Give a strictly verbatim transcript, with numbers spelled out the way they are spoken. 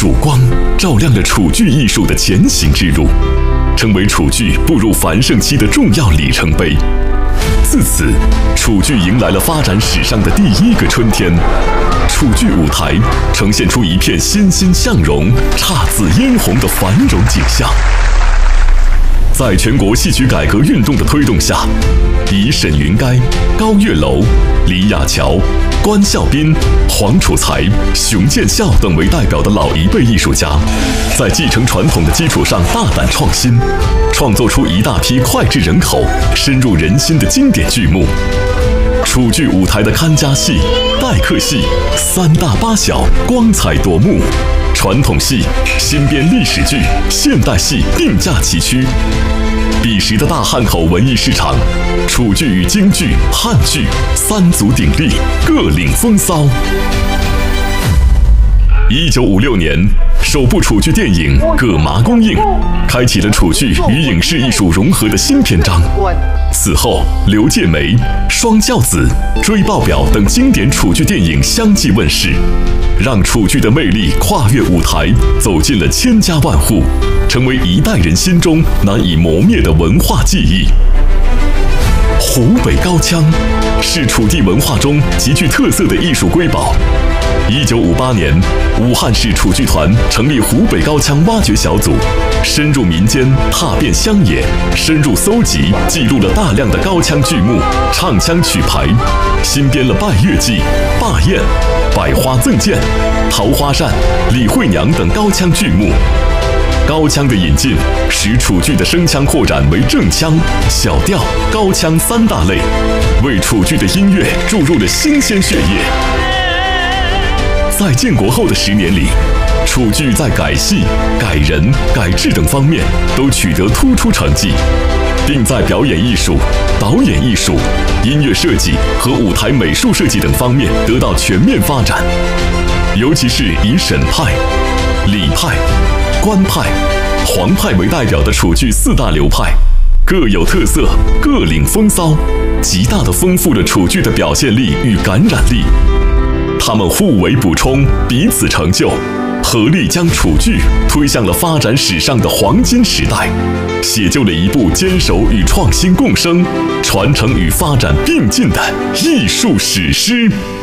曙光照亮了楚剧艺术的前行之路，成为楚剧步入繁盛期的重要里程碑。自此，楚剧迎来了发展史上的第一个春天，楚剧舞台呈现出一片欣欣向荣、姹紫嫣红的繁荣景象。在全国戏曲改革运动的推动下，以沈云该、高月楼、李雅乔、关孝斌、黄楚才、熊建孝等为代表的老一辈艺术家，在继承传统的基础上大胆创新，创作出一大批脍炙人口、深入人心的经典剧目。楚剧舞台的看家戏、待客戏三大八小，光彩夺目。传统戏、新编历史剧、现代戏并驾齐驱。彼时的大汉口文艺市场，楚剧与京剧、汉剧三足鼎立，各领风骚。一九五六年，首部楚剧电影《葛麻》公映，开启了楚剧与影视艺术融合的新篇章。此后，刘介梅、双教子、追报表等经典楚剧电影相继问世，让楚剧的魅力跨越舞台，走进了千家万户，成为一代人心中难以磨灭的文化记忆。湖北高腔是楚地文化中极具特色的艺术瑰宝。一九五八年，武汉市楚剧团成立湖北高腔挖掘小组，深入民间，踏遍乡野，深入搜集记录了大量的高腔剧目、唱腔曲牌，新编了《拜月记》《霸宴》《百花赠剑》《桃花扇》《李惠娘》等高腔剧目。高腔的引进，使楚剧的声腔扩展为正腔、小调、高腔三大类，为楚剧的音乐注入了新鲜血液。在建国后的十年里，楚剧在改戏、改人、改制等方面都取得突出成绩，并在表演艺术、导演艺术、音乐设计和舞台美术设计等方面得到全面发展。尤其是以沈派、李派、关派、黄派为代表的楚剧四大流派，各有特色，各领风骚，极大地丰富了楚剧的表现力与感染力。他们互为补充，彼此成就，合力将楚剧推向了发展史上的黄金时代，写就了一部坚守与创新共生、传承与发展并进的艺术史诗。